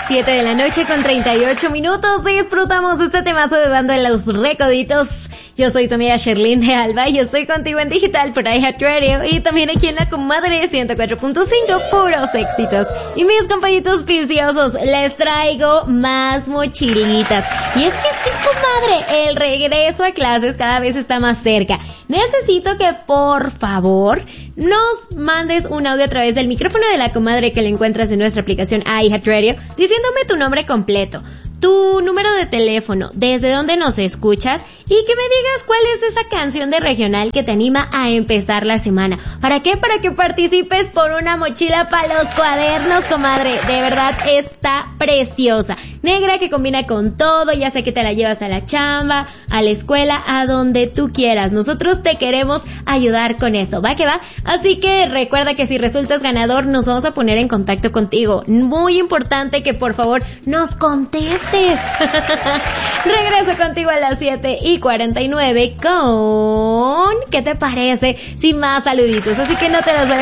7 de la noche con 38 minutos. Disfrutamos este temazo de Banda de los Recoditos. Yo soy tu amiga Sherlyn de Alba y estoy contigo en digital por iHeartRadio y también aquí en la comadre 104.5, puros éxitos. Y mis compañitos viciosos, les traigo más mochilitas. Y es que sí, comadre, el regreso a clases cada vez está más cerca. Necesito que por favor nos mandes un audio a través del micrófono de la comadre que le encuentras en nuestra aplicación iHeartRadio diciéndome tu nombre completo, tu número de teléfono, desde dónde nos escuchas y que me digas cuál es esa canción de regional que te anima a empezar la semana. ¿Para qué? Para que participes por una mochila para los cuadernos, comadre. De verdad está preciosa. Negra que combina con todo, ya sea que te la llevas a la chamba, a la escuela, a donde tú quieras. Nosotros te queremos ayudar con eso. ¿Va que va? Así que recuerda que si resultas ganador nos vamos a poner en contacto contigo. Muy importante que por favor nos contestes. Regreso contigo a las 7:49 con... ¿qué te parece? Sin más saluditos, así que no te los